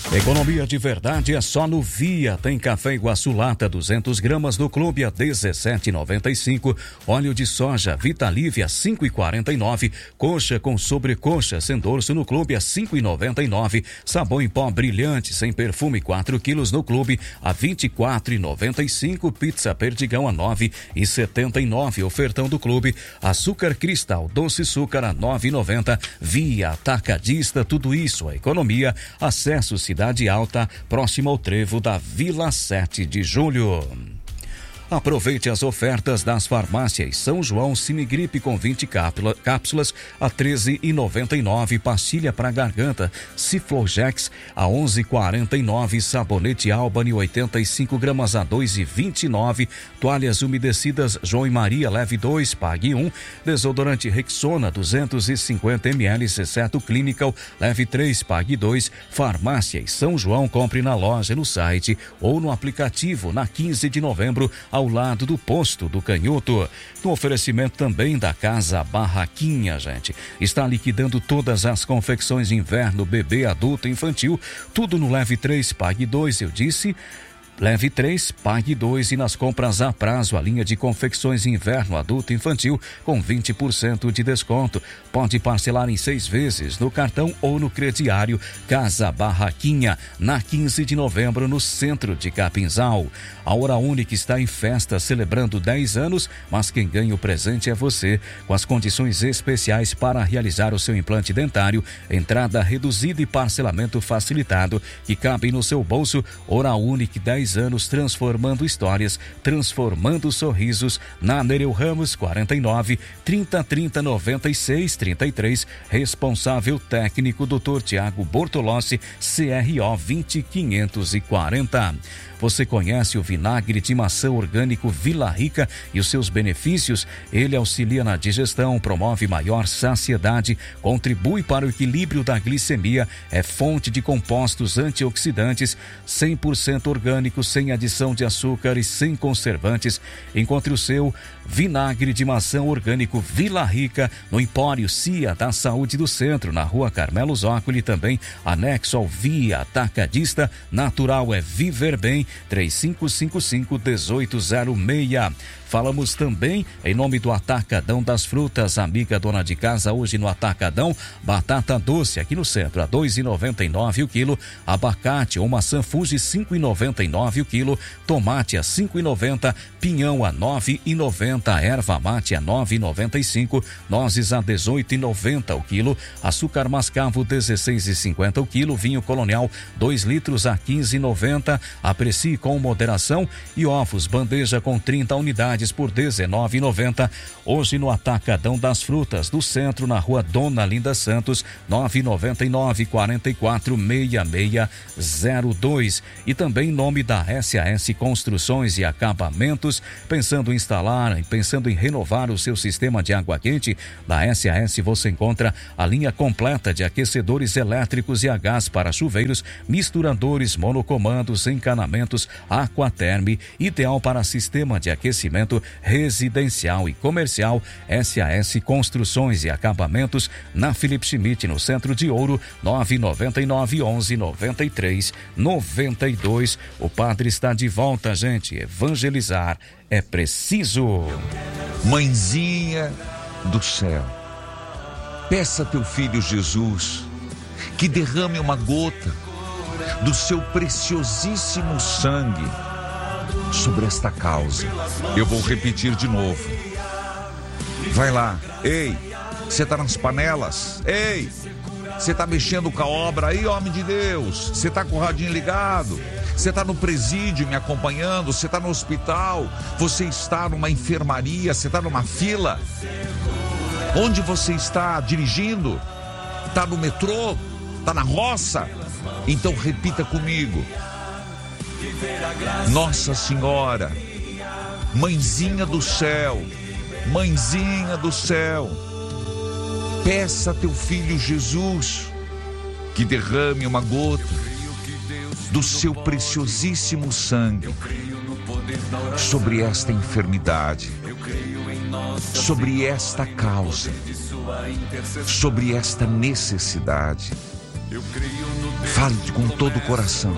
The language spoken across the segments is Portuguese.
Economia de verdade é só no Via. Tem café Iguaçu lata 200 gramas do clube a 17,95. Óleo de soja Vitalívia 5,49. Coxa com sobrecoxa sem dorso no clube a 5,99. Sabão em pó brilhante sem perfume 4 quilos no clube a 24,95. Pizza Perdigão a 9,79. Ofertão do clube. Açúcar Cristal doce açúcar a 9,90. Via Atacadista, tudo isso a economia. Acesso Cidade Alta, próximo ao trevo da Vila 7 de Julho. Aproveite as ofertas das farmácias São João Sinigripe com 20 cápsulas a R$ 13,99. Pastilha para garganta Ciflogex a R$ 11,49. Sabonete Albany 85 gramas a R$ 2,29. Toalhas umedecidas João e Maria leve 2, pague 1. Desodorante Rexona 250 ml, exceto Clinical, leve 3, pague 2. Farmácias São João, compre na loja, no site ou no aplicativo na 15 de novembro, ao lado do posto do Canhoto. No oferecimento também da Casa Barraquinha, gente. Está liquidando todas as confecções de inverno, bebê, adulto, infantil. Tudo no Leve 3, Pague 2, eu disse. Leve 3, pague 2 e nas compras a prazo, a linha de confecções inverno adulto e infantil com 20% de desconto. Pode parcelar em 6 vezes no cartão ou no crediário. Casa Barraquinha, na 15 de novembro, no centro de Capinzal. A Hora Única está em festa, celebrando 10 anos, mas quem ganha o presente é você, com as condições especiais para realizar o seu implante dentário, entrada reduzida e parcelamento facilitado, que cabe no seu bolso. Hora Única, 10 anos transformando histórias, transformando sorrisos. Na Nereu Ramos 49 30 30 96 33. Responsável técnico Dr. Tiago Bortolossi, CRO 20540. Você conhece o vinagre de maçã orgânico Vila Rica e os seus benefícios? Ele auxilia na digestão, promove maior saciedade, contribui para o equilíbrio da glicemia, é fonte de compostos antioxidantes, 100% orgânico, sem adição de açúcar e sem conservantes. Encontre o seu vinagre de maçã orgânico Vila Rica no Empório Cia da Saúde do Centro, na Rua Carmelo Zócoli, também anexo ao Via Atacadista. Natural é viver bem. 3555-1806. Falamos também em nome do Atacadão das Frutas, amiga dona de casa. Hoje no Atacadão, batata doce aqui no centro a R$ 2,99 o quilo, abacate ou maçã Fuji R$ 5,99 o quilo, tomate a R$ 5,90, pinhão a R$ 9,90, erva mate a R$ 9,95, nozes a R$ 18,90 o quilo, açúcar mascavo R$ 16,50 o quilo, vinho Colonial 2 litros a R$ 15,90. Aprecie com moderação. E ovos bandeja com 30 unidades por R$ 19,90. Hoje no Atacadão das Frutas do Centro, na Rua Dona Linda Santos, 999 44 6602. E também em nome da SAS Construções e Acabamentos, pensando em instalar, pensando em renovar o seu sistema de água quente, na SAS você encontra a linha completa de aquecedores elétricos e a gás para chuveiros, misturadores, monocomandos, encanamentos, Aquaterme, ideal para sistema de aquecimento residencial e comercial. SAS Construções e Acabamentos, na Felipe Schmidt, no Centro de Ouro, 999 11 93 92. O padre está de volta, gente. Evangelizar é preciso. Mãezinha do céu, peça a teu filho Jesus que derrame uma gota do seu preciosíssimo sangue sobre esta causa. Eu vou repetir de novo. Vai lá. Ei, você tá nas panelas? Ei, você tá mexendo com a obra aí, homem de Deus? Você tá com o radinho ligado? Você tá no presídio me acompanhando? Você tá no hospital? Você está numa enfermaria? Você tá numa fila? Onde você está dirigindo? Tá no metrô? Tá na roça? Então repita comigo. Nossa Senhora, Mãezinha do céu, Mãezinha do céu, peça a teu filho Jesus que derrame uma gota do seu preciosíssimo sangue sobre esta enfermidade, sobre esta causa, sobre esta necessidade. Fale com todo o coração.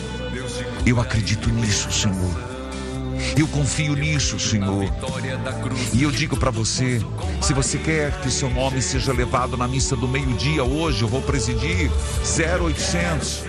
Eu acredito nisso, Senhor. Eu confio nisso, Senhor. E eu digo para você, se você quer que seu nome seja levado na missa do meio-dia hoje, eu vou presidir 0800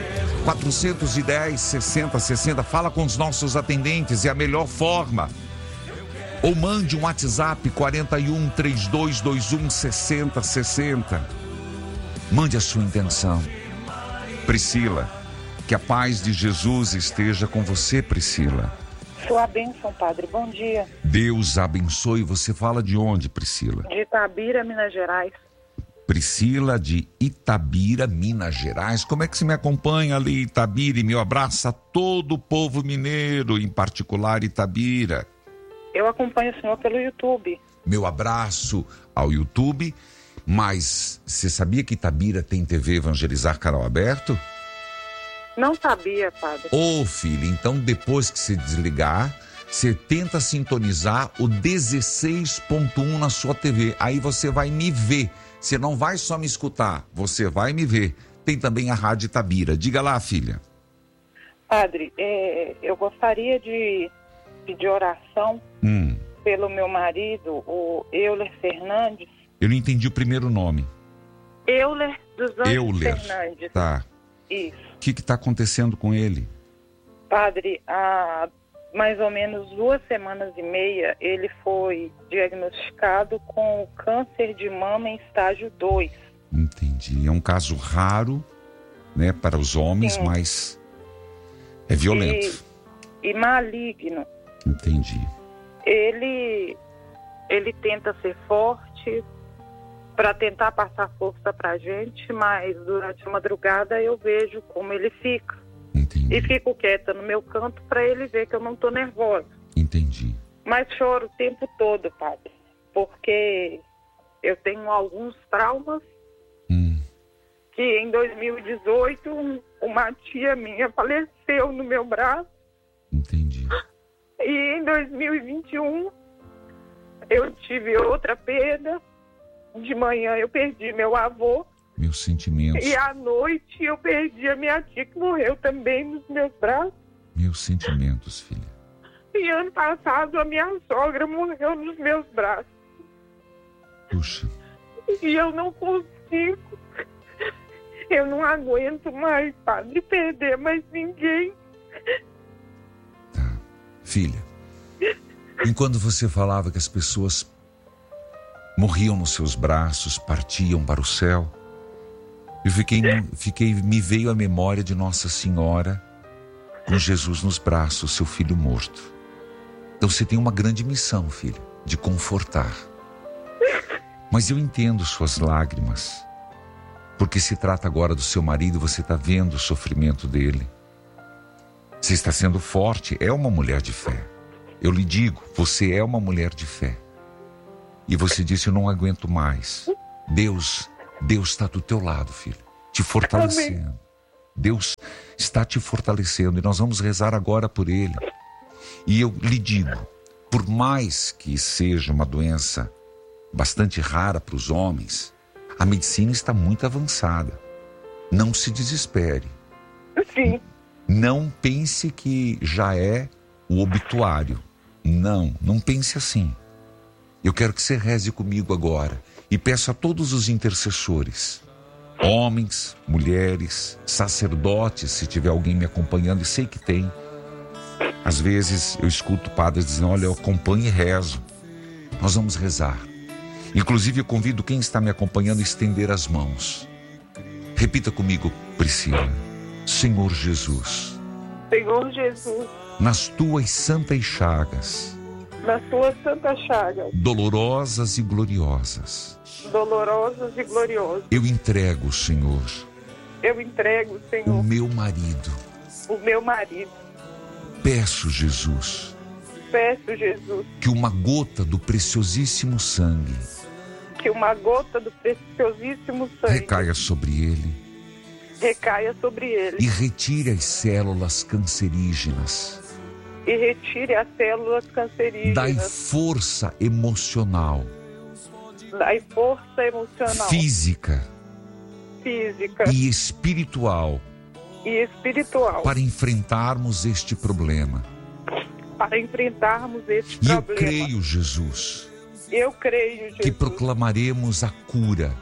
410 6060. Fala com os nossos atendentes, é a melhor forma. Ou mande um WhatsApp 41 3221 6060. Mande a sua intenção. Priscila, que a paz de Jesus esteja com você, Priscila. Sua bênção, padre. Bom dia. Deus abençoe. Você fala de onde, Priscila? De Itabira, Minas Gerais. Priscila de Itabira, Minas Gerais. Como é que você me acompanha ali, Itabira? E meu abraço a todo o povo mineiro, em particular Itabira. Eu acompanho o senhor pelo YouTube. Meu abraço ao YouTube. Mas você sabia que Itabira tem TV Evangelizar Canal Aberto? Não sabia, padre. Ô, filho, então depois que você desligar, você tenta sintonizar o 16.1 na sua TV. Aí você vai me ver. Você não vai só me escutar, você vai me ver. Tem também a Rádio Itabira. Diga lá, filha. Padre, eu gostaria de pedir oração pelo meu marido, o Euler Fernandes. Eu não entendi o primeiro nome. Euler dos Anjos Fernandes. Tá. Isso. O que está acontecendo com ele? Padre, há mais ou menos 2 semanas e meia, ele foi diagnosticado com câncer de mama em estágio 2. Entendi. É um caso raro, né, para os homens, sim, mas é violento. E maligno. Entendi. Ele tenta ser forte para tentar passar força pra gente, mas durante a madrugada eu vejo como ele fica. Entendi. E fico quieta no meu canto para ele ver que eu não tô nervosa. Entendi. Mas choro o tempo todo, padre, porque eu tenho alguns traumas que em 2018 uma tia minha faleceu no meu braço. Entendi. E em 2021 eu tive outra perda. De manhã eu perdi meu avô. Meus sentimentos. E à noite eu perdi a minha tia, que morreu também nos meus braços. Meus sentimentos, filha. E ano passado a minha sogra morreu nos meus braços. Puxa. E eu não consigo. Eu não aguento mais, padre, perder mais ninguém. Tá. Filha, enquanto você falava que as pessoas morriam nos seus braços, partiam para o céu, me veio a memória de Nossa Senhora com Jesus nos braços, seu filho morto. Então você tem uma grande missão, filha, de confortar. Mas eu entendo suas lágrimas, porque se trata agora do seu marido, você está vendo o sofrimento dele. Você está sendo forte, é uma mulher de fé. Eu lhe digo, você é uma mulher de fé. E você disse, eu não aguento mais. Deus está do teu lado, filho, te fortalecendo. Amém. Deus está te fortalecendo e nós vamos rezar agora por ele. E eu lhe digo, por mais que seja uma doença bastante rara para os homens, a medicina está muito avançada. Não se desespere. Sim. Não pense que já é o obituário. Não pense assim. Eu quero que você reze comigo agora e peço a todos os intercessores, homens, mulheres, sacerdotes, se tiver alguém me acompanhando, e sei que tem. Às vezes eu escuto padres dizendo, olha, eu acompanho e rezo. Nós vamos rezar. Inclusive eu convido quem está me acompanhando a estender as mãos. Repita comigo, Priscila. Senhor Jesus. Senhor Jesus. Nas tuas santas chagas. Nas tuas santas chagas. Dolorosas e gloriosas. Dolorosas e gloriosas. Eu entrego, Senhor. Eu entrego, Senhor. O meu marido. O meu marido. Peço, Jesus. Peço, Jesus. Que uma gota do preciosíssimo sangue. Que uma gota do preciosíssimo sangue. Recaia sobre ele. Recaia sobre ele. E retire as células cancerígenas. E retire as células cancerígenas. Dai força emocional. Dai força emocional. Física. física e espiritual para enfrentarmos este problema. E eu creio, Jesus, que proclamaremos a cura.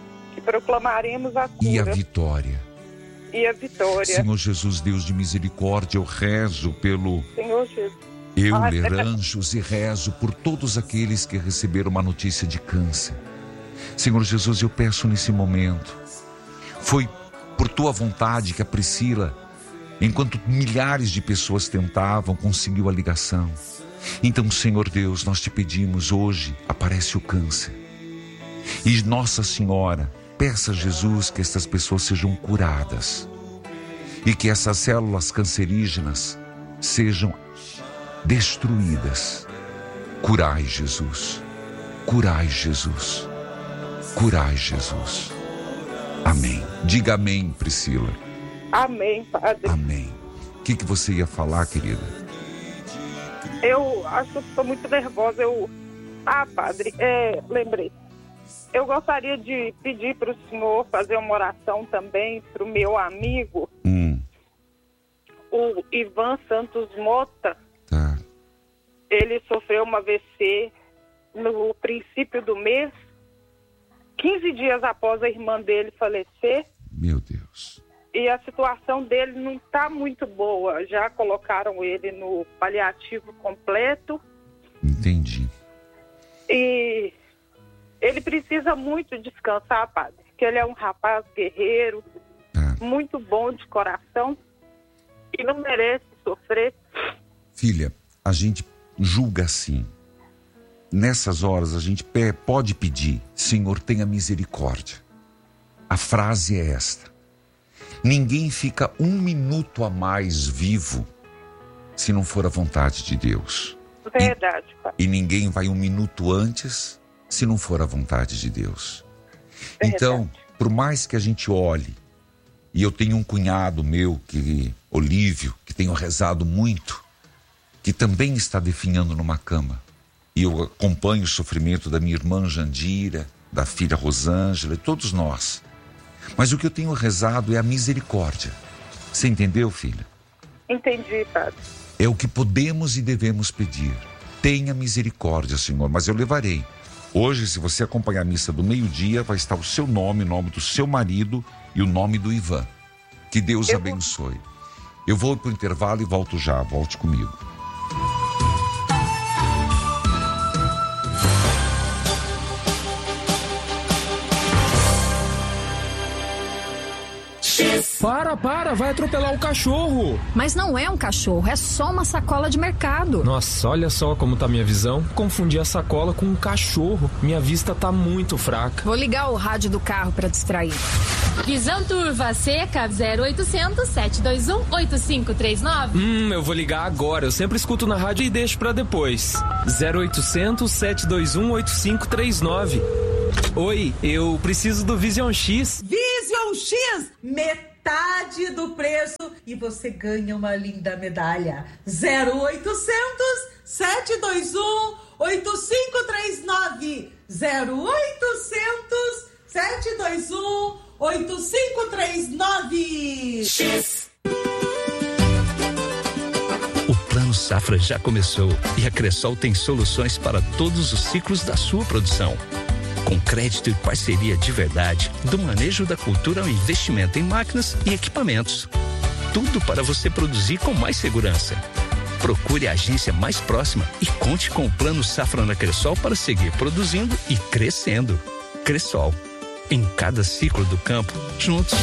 E a vitória. Senhor Jesus, Deus de misericórdia, eu rezo pelo Senhor Jesus. Euler, anjos, e rezo por todos aqueles que receberam uma notícia de câncer. Senhor Jesus, eu peço nesse momento, foi por tua vontade que a Priscila, enquanto milhares de pessoas tentavam, conseguiu a ligação. Então, Senhor Deus, nós te pedimos hoje, aparece o câncer. E Nossa Senhora, peça a Jesus que essas pessoas sejam curadas e que essas células cancerígenas sejam destruídas. Curai, Jesus. Curai, Jesus. Curai, Jesus. Amém. Diga amém, Priscila. Amém, Padre. Amém. O que você ia falar, querida? Eu acho que estou muito nervosa. Padre, lembrei. Eu gostaria de pedir para o senhor fazer uma oração também para o meu amigo, o Ivan Santos Mota. Tá. Ele sofreu uma AVC no princípio do mês, 15 dias após a irmã dele falecer. Meu Deus. E a situação dele não está muito boa. Já colocaram ele no paliativo completo. Entendi. E ele precisa muito descansar, Padre, porque ele é um rapaz guerreiro, muito bom de coração e não merece sofrer. Filha, a gente julga assim. Nessas horas a gente pode pedir: Senhor, tenha misericórdia. A frase é esta: ninguém fica um minuto a mais vivo se não for a vontade de Deus. Verdade, Padre. E ninguém vai um minuto antes se não for a vontade de Deus. Verdade. Então, por mais que a gente olhe, e eu tenho um cunhado meu, Olívio, que tenho rezado muito, que também está definhando numa cama. E eu acompanho o sofrimento da minha irmã Jandira, da filha Rosângela, todos nós. Mas o que eu tenho rezado é a misericórdia. Você entendeu, filha? Entendi, Padre. É o que podemos e devemos pedir. Tenha misericórdia, Senhor, mas eu levarei. Hoje, se você acompanhar a missa do meio-dia, vai estar o seu nome, o nome do seu marido e o nome do Ivan. Que Deus abençoe. Eu vou para o intervalo e volto já. Volte comigo. Para, vai atropelar o cachorro. Mas não é um cachorro, é só uma sacola de mercado. Nossa, olha só como tá minha visão. Confundi a sacola com um cachorro. Minha vista tá muito fraca. Vou ligar o rádio do carro pra distrair. Visão Turva Seca 0800 721 8539. Eu vou ligar agora. Eu sempre escuto na rádio e deixo pra depois. 0800 721 8539. Oi, eu preciso do Vision X. Vision X, metade do preço e você ganha uma linda medalha. 0800 721 8539. 0800 721 8539. X. O Plano Safra já começou e a Cressol tem soluções para todos os ciclos da sua produção. Com crédito e parceria de verdade, do manejo da cultura ao investimento em máquinas e equipamentos. Tudo para você produzir com mais segurança. Procure a agência mais próxima e conte com o Plano Safra na Cressol para seguir produzindo e crescendo. Cressol. Em cada ciclo do campo, juntos.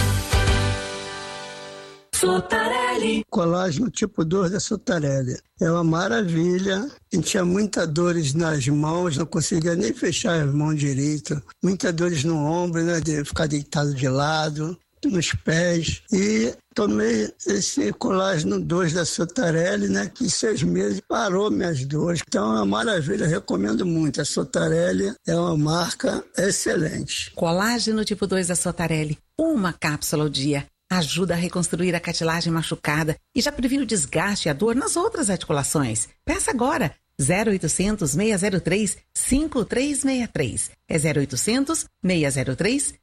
Sotarelli. Colágeno tipo 2 da Sotarelli. É uma maravilha. Eu tinha muitas dores nas mãos, não conseguia nem fechar as mãos direito. Muitas dores no ombro, né, de ficar deitado de lado, nos pés. E tomei esse colágeno 2 da Sotarelli, né, que em 6 meses parou minhas dores. Então é uma maravilha, eu recomendo muito. A Sotarelli é uma marca excelente. Colágeno tipo 2 da Sotarelli. Uma cápsula ao dia. Ajuda a reconstruir a cartilagem machucada e já previne o desgaste e a dor nas outras articulações. Peça agora, 0800 603 5363. É 0800 603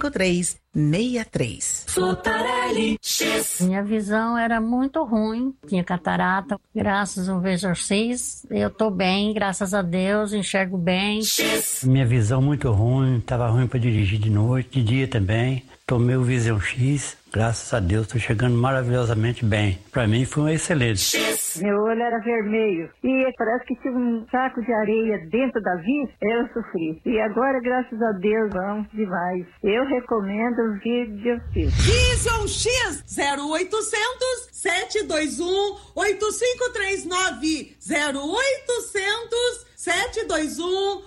5363. Sotarelli X. Minha visão era muito ruim, tinha catarata. Graças ao Vision X, eu tô bem, graças a Deus, enxergo bem. X. Minha visão muito ruim, tava ruim para dirigir de noite, de dia também. Tomei o Vision X, graças a Deus, estou chegando maravilhosamente bem. Para mim foi um excelente. X. Meu olho era vermelho e parece que tinha um saco de areia dentro da vista, eu sofri. E agora, graças a Deus, vamos demais. Eu recomendo o Vision X. Vision X 0800 721 8539 0800 721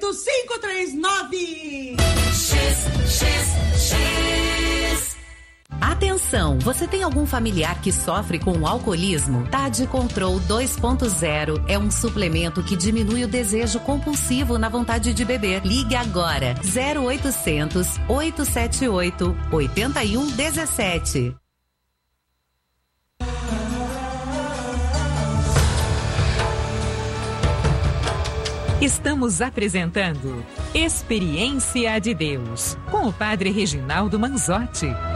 8539. X. Atenção, você tem algum familiar que sofre com alcoolismo? TAD Control 2.0 é um suplemento que diminui o desejo compulsivo na vontade de beber. Ligue agora 0800 878 8117. Estamos apresentando Experiência de Deus, com o Padre Reginaldo Manzotti.